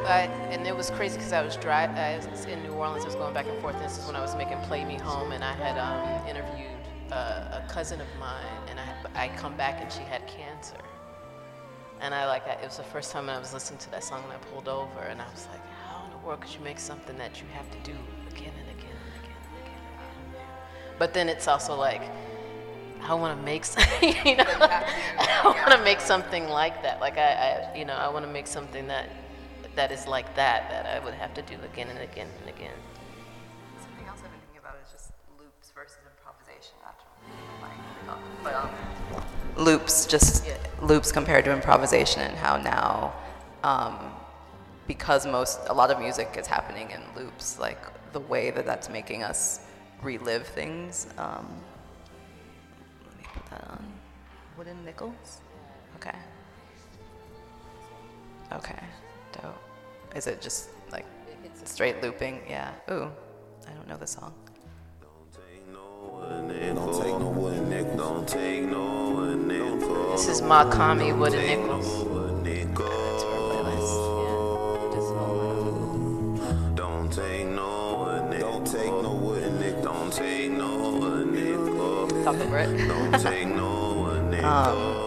and it was crazy because I was in New Orleans. I was going back and forth. This is when I was making "Play Me Home," and I had interviewed a cousin of mine, and I come back and she had cancer. And it was the first time I was listening to that song, and I pulled over, and I was like, how in the world could you make something that you have to do again and again and again and again and again? But then it's also like, I want to make I want to make something like that. Like I want to make something that is like that I would have to do again and again and again. Something else I've been thinking about is just loops versus improvisation, actually. Loops compared to improvisation, and how now, because a lot of music is happening in loops, like the way that's making us relive things. Let me put that on. Wooden Nickels? Okay. Okay, dope. Is it just like straight looping? Yeah. Ooh, I don't know the song. This is Makami Wooden Nickels. It's for a playlist. Yeah, just Don't take no wooden nickel. Don't take no wooden nickel. Top of it. Don't take no wooden nickel.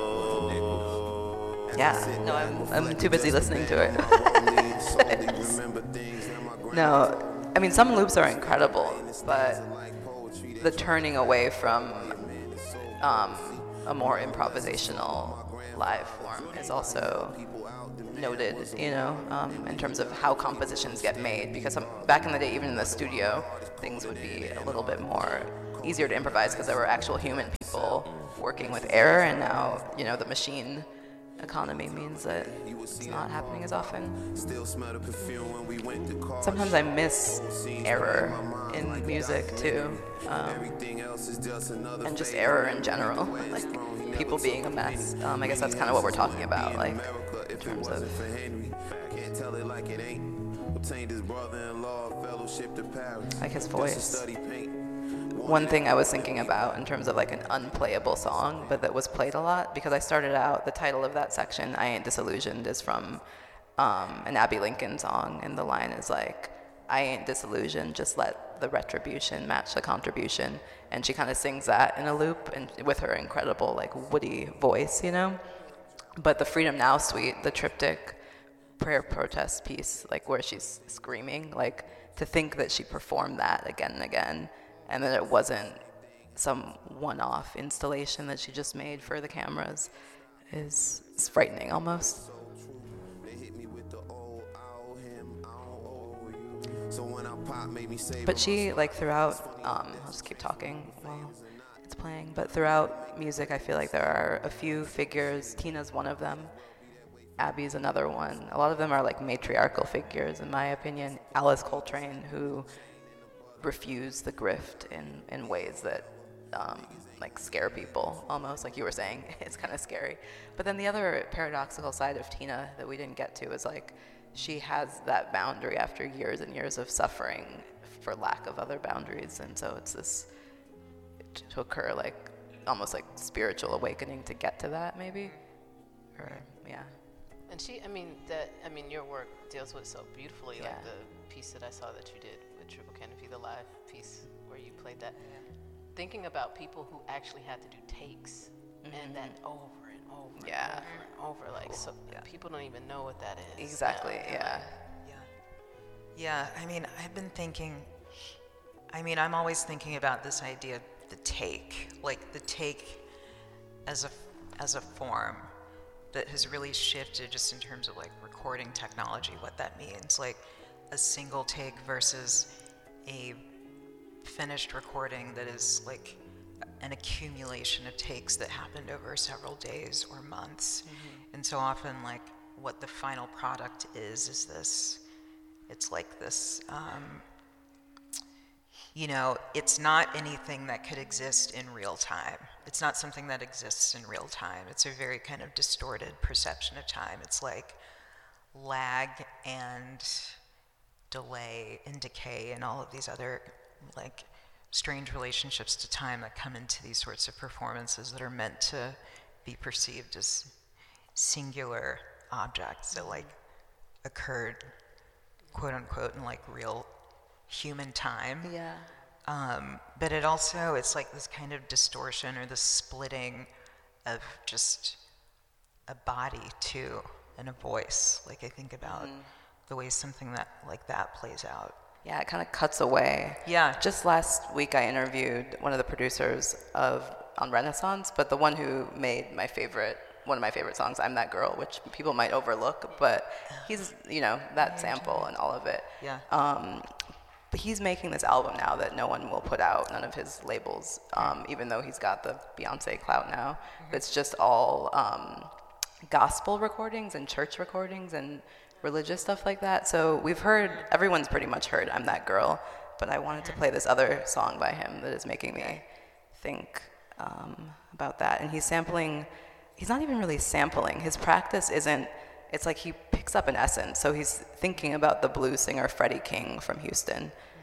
Yeah. No, I'm too busy listening to it. No, I mean some loops are incredible, but the turning away from a more improvisational live form is also noted, in terms of how compositions get made. Because back in the day, even in the studio, things would be a little bit more easier to improvise because there were actual human people working with error, and now, the machine economy means that it's not happening as often. Sometimes I miss error in music too, and just error in general, like people being a mess. I guess that's kind of what we're talking about, like in terms of. Like his voice. One thing I was thinking about in terms of like an unplayable song, but that was played a lot, because I started out, the title of that section, I Ain't Disillusioned, is from an Abby Lincoln song, and the line is like, I ain't disillusioned, just let the retribution match the contribution. And she kind of sings that in a loop, and with her incredible like woody voice, But the Freedom Now suite, the triptych prayer protest piece, like where she's screaming, like to think that she performed that again and again, and that it wasn't some one-off installation that she just made for the cameras is frightening almost. But she, like throughout, I'll just keep talking while it's playing, but throughout music I feel like there are a few figures. Tina's one of them. Abby's another one. A lot of them are like matriarchal figures, in my opinion. Alice Coltrane, who refused the grift in ways that like scare people, almost, like you were saying. It's kind of scary. But then the other paradoxical side of Tina that we didn't get to is like she has that boundary after years and years of suffering for lack of other boundaries, and so it took her like almost like spiritual awakening to get to that, maybe. Or yeah. And your work deals with it so beautifully, Yeah. like the piece that I saw that you did with Triple Canopy, the live piece where you played that. Yeah. Thinking about people who actually had to do takes, and then over and over Yeah. and over and over, like, so people don't even know what that is. Exactly, yeah. Yeah, I've been thinking, I'm always thinking about this idea of the take as a form that has really shifted just in terms of like recording technology, what that means, like a single take versus a finished recording that is like an accumulation of takes that happened over several days or months. Mm-hmm. And so often like what the final product is this, it's like this, it's not anything that could exist in real time. It's not something that exists in real time. It's a very kind of distorted perception of time. It's like lag and delay and decay and all of these other like strange relationships to time that come into these sorts of performances that are meant to be perceived as singular objects that like occurred quote unquote in like real human time. Yeah. But it also, it's like this kind of distortion or this splitting of just a body too and a voice. Like I think about the way something that like that plays out. Yeah, it kind of cuts away. Yeah. Just last week I interviewed one of the producers on Renaissance, but the one who made one of my favorite songs, I'm That Girl, which people might overlook, but he's, that sample and all of it. Yeah. But he's making this album now that no one will put out, none of his labels, even though he's got the Beyonce clout now. It's just all gospel recordings and church recordings and religious stuff like that. So everyone's pretty much heard I'm That Girl, but I wanted to play this other song by him that is making me think about that. And he's not even really sampling. His practice it's like he picks up an essence. So he's thinking about the blues singer Freddie King from Houston,